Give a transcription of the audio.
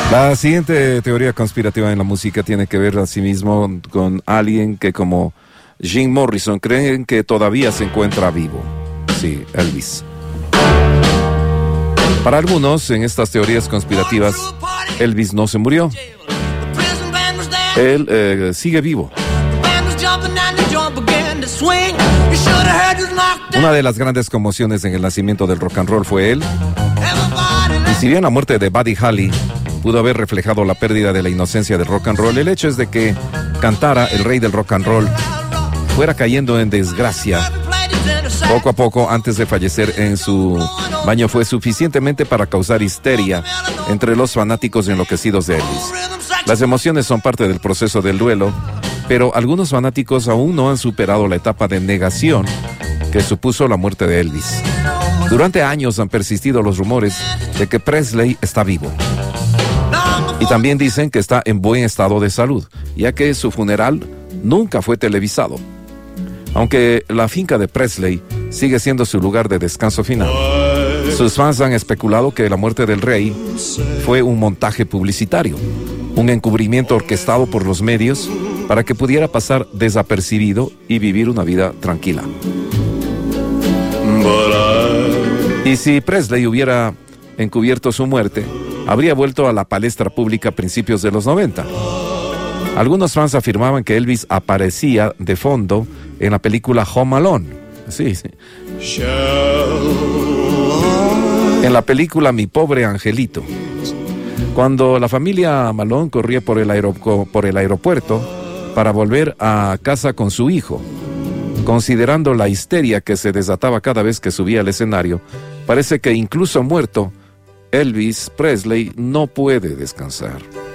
La siguiente teoría conspirativa en la música tiene que ver asimismo con alguien que, como Jim Morrison, creen que todavía se encuentra vivo. Sí, Elvis. Para algunos, en estas teorías conspirativas, Elvis no se murió. Él sigue vivo. Una de las grandes conmociones en el nacimiento del rock and roll fue él. Y si bien la muerte de Buddy Holly pudo haber reflejado la pérdida de la inocencia del rock and roll, el hecho es de que cantara el rey del rock and roll fuera cayendo en desgracia poco a poco antes de fallecer en su baño fue suficientemente para causar histeria entre los fanáticos enloquecidos de Elvis. Las emociones son parte del proceso del duelo, pero algunos fanáticos aún no han superado la etapa de negación que supuso la muerte de Elvis. Durante años han persistido los rumores de que Presley está vivo. Y también dicen que está en buen estado de salud, ya que su funeral nunca fue televisado. Aunque la finca de Presley sigue siendo su lugar de descanso final. Sus fans han especulado que la muerte del rey fue un montaje publicitario, un encubrimiento orquestado por los medios para que pudiera pasar desapercibido y vivir una vida tranquila. Y si Presley hubiera encubierto su muerte, habría vuelto a la palestra pública a principios de los 90. Algunos fans afirmaban que Elvis aparecía de fondo en la película Home Alone. Sí. En la película Mi Pobre Angelito. Cuando la familia Malone corría por el aeropuerto para volver a casa con su hijo, considerando la histeria que se desataba cada vez que subía al escenario, parece que incluso muerto, Elvis Presley no puede descansar.